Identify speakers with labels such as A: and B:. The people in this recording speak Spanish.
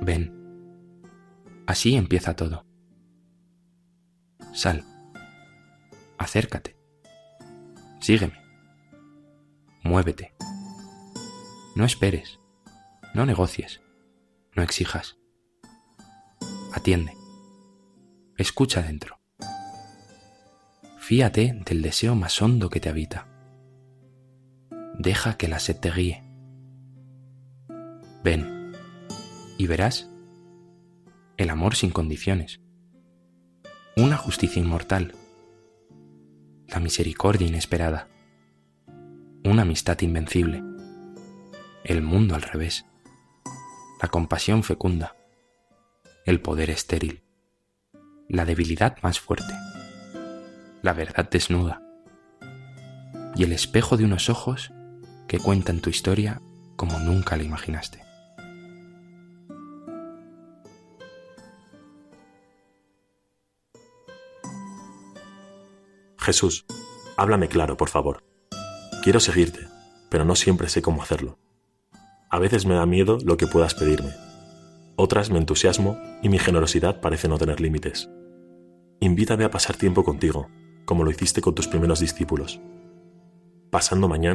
A: Ven. Así empieza todo. Sal. Acércate. Sígueme. Muévete. No esperes. No negocies. No exijas. Atiende. Escucha dentro. Fíate del deseo más hondo que te habita. Deja que la sed te guíe. Ven y verás el amor sin condiciones, una justicia inmortal, la misericordia inesperada, una amistad invencible, el mundo al revés, la compasión fecunda, el poder estéril, la debilidad más fuerte, la verdad desnuda y el espejo de unos ojos que cuentan tu historia como nunca la imaginaste.
B: Jesús, háblame claro, por favor. Quiero seguirte, pero no siempre sé cómo hacerlo. A veces me da miedo lo que puedas pedirme. Otras me entusiasmo y mi generosidad parece no tener límites. Invítame a pasar tiempo contigo, como lo hiciste con tus primeros discípulos. Pasando mañana